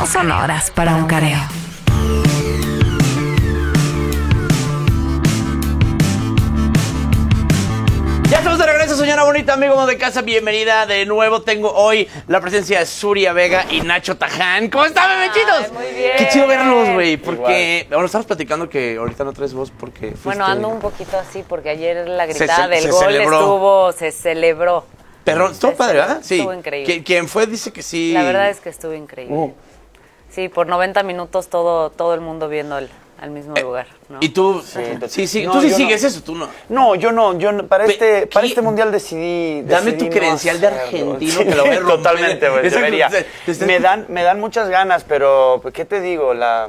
No son horas para un careo. Ya estamos de regreso, señora bonita, amigo de casa, bienvenida de nuevo. Tengo hoy la presencia de Surya Vega y Nacho Taján. ¿Cómo están, bebechitos? Muy bien. Qué chido verlos, güey, porque... Bueno, estamos platicando que ahorita no traes voz porque fuiste... Bueno, ando un poquito así porque ayer la gritada del gol se celebró. Pero estuvo padre, ¿verdad? Sí. Estuvo increíble. Quien fue dice que sí. La verdad es que estuvo increíble. Sí, por 90 minutos todo el mundo viendo al mismo lugar, ¿no? ¿Y tú? Sí. No, tú sí sigues eso, tú no. No, yo no. Para este mundial decidí Dame tu credencial de argentino que lo voy a romper. Totalmente, güey, debería. Me dan muchas ganas, pero ¿qué te digo?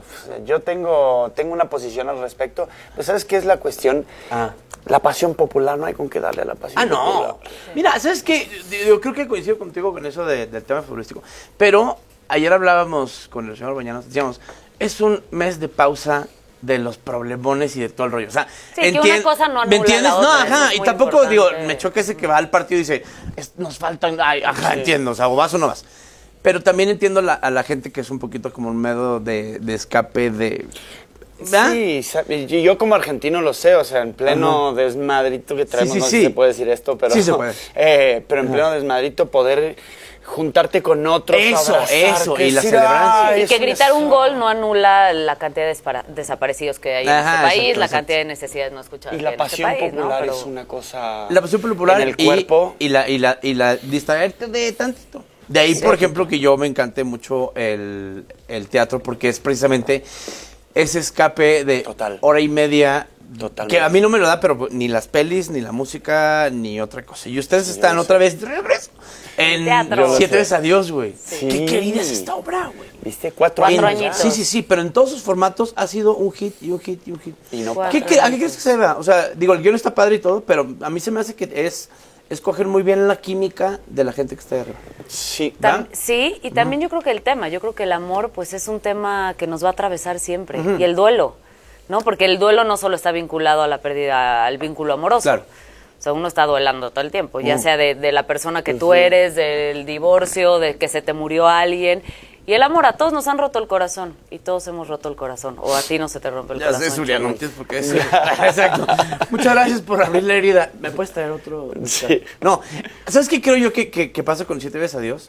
Yo tengo una posición al respecto. Pues, ¿sabes qué es la cuestión? La pasión popular, no hay con qué darle a la pasión popular. No. Mira, ¿sabes qué? Yo creo que coincido contigo con eso del tema futbolístico. Pero ayer hablábamos con el señor Bañanos, decíamos, es un mes de pausa de los problemones y de todo el rollo. O sea, sí, que una cosa no anula ¿me entiendes? la otra, No, ajá. Y tampoco, importante. me choca ese que va al partido y dice, nos faltan, ajá, sí. Entiendo, o sea, o vas o no vas. Pero también entiendo a la gente que es un poquito como un medio de escape de... ¿verdad? Sí, y yo como argentino lo sé, o sea, en pleno desmadrito que traemos, no sé si se puede decir esto, pero... Sí se puede. Pero en pleno desmadrito poder juntarte con otros, eso, y la celebración. Y que gritar un gol no anula la cantidad de desaparecidos que hay en este país, la cantidad de necesidades no escuchadas. Y la pasión en este país, popular, ¿no? es una cosa... La pasión popular en el cuerpo. Y la distraerte de tantito. De ahí, por ejemplo, que yo me encanté mucho el teatro, porque es precisamente ese escape de hora y media. Totalmente. Que a mí no me lo da, pero ni las pelis, ni la música, ni otra cosa. Y ustedes están otra vez de regreso en teatro. 7 veces adiós, güey. Sí. Qué querida es esta obra, güey. ¿Viste? 4 años. Sí, pero en todos sus formatos ha sido un hit y un hit y un hit. Y no ¿A qué crees que se vea? O sea, digo, el guión está padre y todo, pero a mí se me hace que es escoger muy bien la química de la gente que está ahí arriba. Sí, sí, y también yo creo que yo creo que el amor pues es un tema que nos va a atravesar siempre, y el duelo, ¿no? Porque el duelo no solo está vinculado a la pérdida, al vínculo amoroso. Claro. O sea, uno está duelando todo el tiempo, ya sea de la persona que tú eres, del divorcio, de que se te murió alguien. Y el amor, a todos nos han roto el corazón, y todos hemos roto el corazón, o a ti no se te rompe el corazón. Ya sé, Zulia, no entiendes por qué es. Exacto. Muchas gracias por abrir la herida. ¿Me puedes traer otro? Sí. No, ¿sabes qué creo yo que pasa con 7 veces adiós?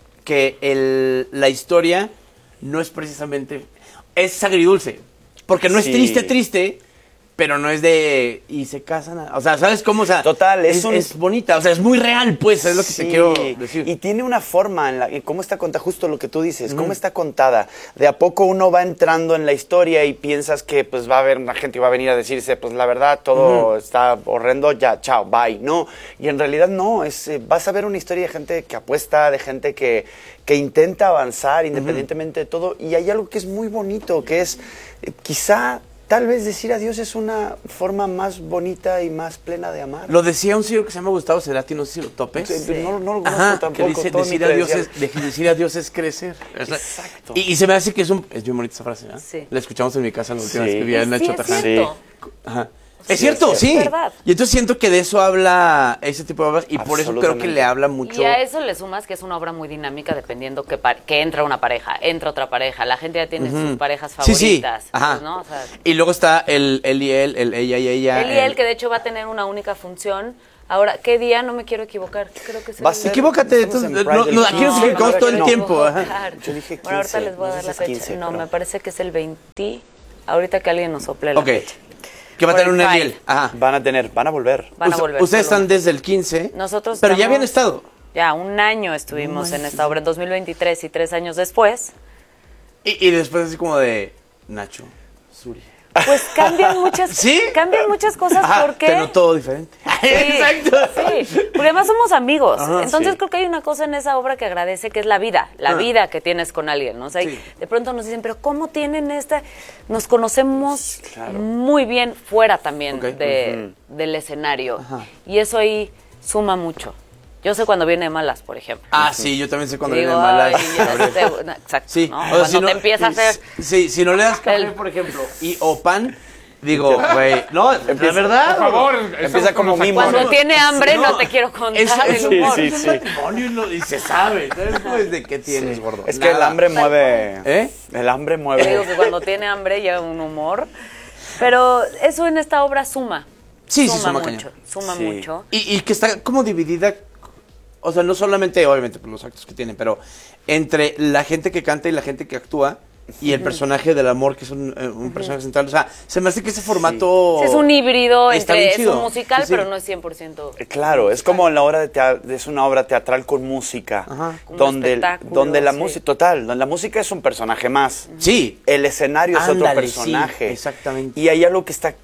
Que la historia no es precisamente... Es agridulce, porque no es triste, pero no es de... y se casan, o sea, ¿sabes cómo? O sea, total, es bonita, o sea, es muy real, pues, es lo que te quiero decir. Y tiene una forma en cómo está contada, justo lo que tú dices, cómo está contada. De a poco uno va entrando en la historia y piensas que pues va a haber una gente que va a venir a decirse, pues la verdad, todo está horrendo, ya, chao, bye. No, y en realidad no, vas a ver una historia de gente que apuesta, de gente que intenta avanzar independientemente de todo. Y hay algo que es muy bonito, que es quizá... Tal vez decir adiós es una forma más bonita y más plena de amar. Lo decía un señor que se llama Gustavo Cerati, no sé si lo topes. Sí. No lo conozco tampoco. Que dice, decir adiós es crecer. Exacto. Y se me hace que es bien bonita esa frase, ¿no? Sí. La escuchamos en mi casa la última vez que vi a Nacho Taján. Sí. Ajá. Es cierto, sí. Es verdad. Y entonces siento que de eso habla ese tipo de obras y por eso creo que le habla mucho. Y a eso le sumas que es una obra muy dinámica dependiendo que entra una pareja, entra otra pareja, la gente ya tiene sus parejas favoritas. Sí. Ajá. ¿No? O sea, y luego está el y él, el ella y ella. Él y él, que de hecho va a tener una única función. Ahora, ¿qué día? No me quiero equivocar. Creo que es Equivócate. Entonces, aquí nos equivocamos todo el tiempo. Ajá. Yo dije 15. Bueno, ahorita les voy a dar la fecha. 15, no, pero... me parece que es el 20. Ahorita que alguien nos sople la fecha. Que va a tener un Eliel. Ajá. Van a volver. Ustedes están desde el 15. Nosotros pero ya habían estado. Ya, un año estuvimos en esta obra, en 2023, y 3 años después. Y después así como de Nacho, Surya. Pues cambian muchas, cambian muchas cosas porque... Pero todo diferente. Sí, exacto. Sí, porque además somos amigos. Ajá, entonces creo que hay una cosa en esa obra que agradece, que es la vida que tienes con alguien, ¿no? O sea, de pronto nos dicen, pero ¿cómo tienen esta? Nos conocemos muy bien fuera también del escenario. Ajá. Y eso ahí suma mucho. Yo sé cuando viene de malas, por ejemplo. Sí, yo también sé cuando viene de malas. Exacto. Sí. ¿no? Cuando te empieza a hacer... Sí, si no le das café, por ejemplo, o pan, Digo, güey, no, la verdad. Por favor. Empieza como mimo. Cuando tiene hambre no te quiero contar el humor. Sí. Es un matrimonio y se sabe. ¿Sabes cómo es de qué tienes, gordo? Es que el hambre mueve. ¿Eh? El hambre Te mueve. digo que cuando tiene hambre lleva un humor. Pero eso en esta obra suma. Sí, suma suma mucho. cañón. Suma Sí. mucho. Y que está como dividida, o sea, no solamente, obviamente, por los actos que tienen, pero entre la gente que canta y la gente que actúa y el personaje del amor, que es un personaje central. O sea, se me hace que ese formato... Sí, es un híbrido está entre bien es chido. un musical, Sí, sí. pero no es 100%. Claro, es como la obra de teatro, es una obra teatral con música, Ajá. Como donde, espectáculo, donde la sí. música, total, donde la música es un personaje más. Sí. El escenario es otro Ándale, personaje. sí, exactamente. Y hay algo que está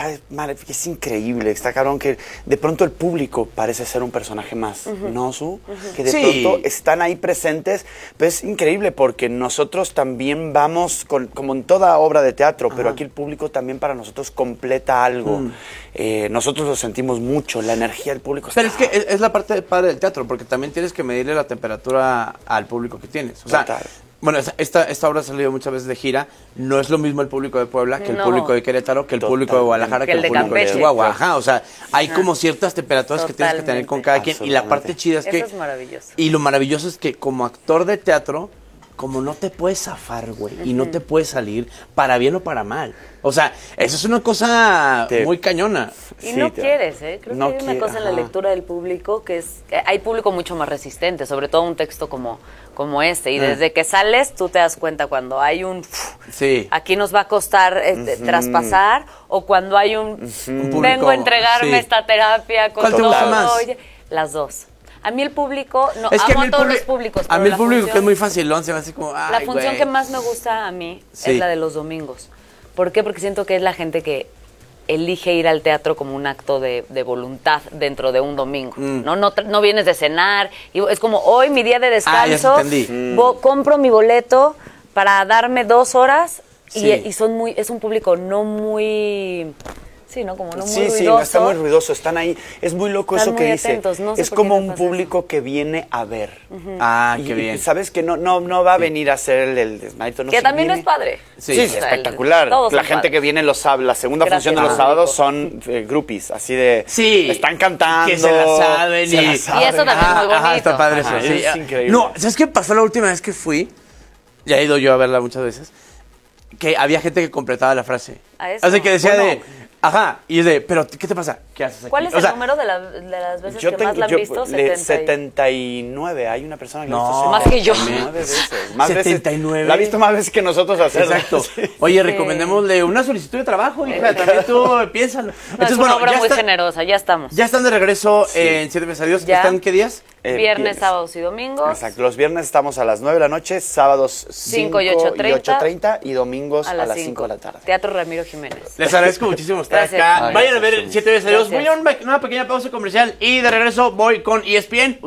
es increíble, está cabrón, que de pronto el público parece ser un personaje más, ¿no, Su? Que de Sí. pronto están ahí presentes, pero es increíble porque nosotros también vamos, como en toda obra de teatro, pero aquí el público también para nosotros completa algo. Nosotros lo sentimos mucho, la energía del público está... Pero es que es la parte padre del teatro, porque también tienes que medirle la temperatura al público que tienes. O sea, Total. bueno, esta obra ha salido muchas veces de gira. No es lo mismo el público de Puebla que el No. público de Querétaro, que el público de Guadalajara, Que que el el de público de Campeche. Chihuahua. Ajá, o sea, hay como ciertas temperaturas que tienes que tener con cada quien. Y la parte chida es que... Eso es maravilloso. Y lo maravilloso es que como actor de teatro, como no te puedes zafar, güey, y no te puedes salir para bien o para mal. O sea, eso es una cosa muy cañona. Y Sí, no te- quieres, ¿eh? Creo no que hay una cosa en la ajá. lectura del público que es... hay público mucho más resistente, sobre todo un texto como este. Y desde que sales, tú te das cuenta cuando hay un... Sí. Aquí nos va a costar traspasar, o cuando hay un... público, vengo a entregarme sí. esta terapia con ¿Cuál te todo. gusta más? Oye, las dos. A mí el público... No, Es que amo a a mí todos el los públicos. a pero mí el la público que es función- muy facilón, se me hace como, la ay, función güey. que más me gusta a mí Sí. es la de los domingos. ¿Por qué? Porque siento que es la gente que elige ir al teatro como un acto de voluntad dentro de un domingo. No vienes de cenar. Y es como hoy, mi día de Ah, ya descanso, entendí. compro mi boleto para darme 2 horas Sí. y son muy, es un público no muy... Sí, ¿no? Como no muy Sí, ruidoso. sí, no está muy ruidoso, están ahí. Es muy loco Están eso que muy dice. atentos, no sé es por qué como me un pasa público que viene a ver. Ah, Y- qué y bien. sabes que no va a venir a hacer el desmadito. No, Que sí también viene- es padre. Sí. Sí, O es sea, espectacular. todos La son gente padres. que viene los sábados, la segunda Gracias función de los al sábados público. son groupies, así de... Sí. Están cantando. Que se la saben se y... la saben. Y eso también es muy bonito. Ajá, está padre eso. Ajá, sí. es increíble. No, ¿sabes qué pasó la última vez que fui? Ya he ido yo a verla muchas veces. Que había gente que completaba la frase. ¿A eso? Así que decía Bueno. de... Ajá, y es de, pero ¿qué te pasa? ¿Qué haces aquí? ¿Cuál es O el sea, número de las veces Yo que más la han tengo visto? 79. Hay una persona que la ha visto No, Más que yo. 79 veces. Más veces. 79. La ha visto más veces que nosotros hacerla. Exacto. Sí. Oye, recomendémosle una solicitud de trabajo, hija. También tú piénsalo. No, es una obra muy generosa, ya estamos. Ya están de regreso en Siete Veces a Dios. Ya. ¿Están qué días? Viernes, sábados y domingos. Exacto. Los viernes estamos a las 9 de la noche, sábados 5 y y 8:30, 8:30 y domingos a las 5 5 de la tarde. Teatro Ramiro Jiménez. Les agradezco muchísimo estar Gracias. acá. Ay, Vayan a ver gracias. Siete Veces a Dios. Gracias. Voy a una pequeña pausa comercial y de regreso voy con ESPN.